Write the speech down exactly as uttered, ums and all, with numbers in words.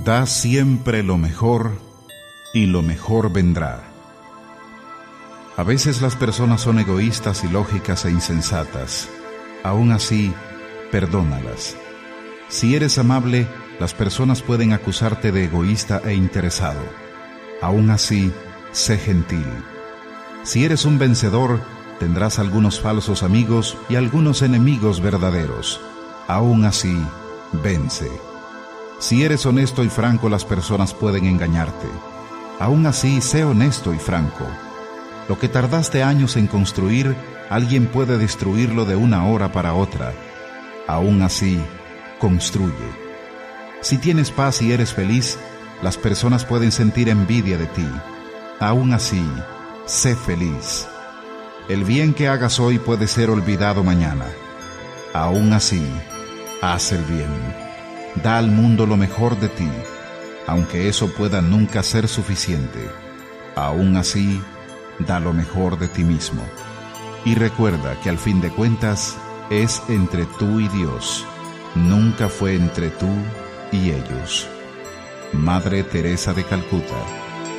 Da siempre lo mejor y lo mejor vendrá. A veces las personas son egoístas, ilógicas e insensatas. Aún así, perdónalas. Si eres amable, las personas pueden acusarte de egoísta e interesado. Aún así, sé gentil. Si eres un vencedor, tendrás algunos falsos amigos y algunos enemigos verdaderos. Aún así, vence. Si eres honesto y franco, las personas pueden engañarte. Aún así, sé honesto y franco. Lo que tardaste años en construir, alguien puede destruirlo de una hora para otra. Aún así, construye. Si tienes paz y eres feliz, las personas pueden sentir envidia de ti. Aún así, sé feliz. El bien que hagas hoy puede ser olvidado mañana. Aún así, haz el bien. Da al mundo lo mejor de ti, aunque eso pueda nunca ser suficiente. Aún así, da lo mejor de ti mismo. Y recuerda que al fin de cuentas, es entre tú y Dios. Nunca fue entre tú y ellos. Madre Teresa de Calcuta.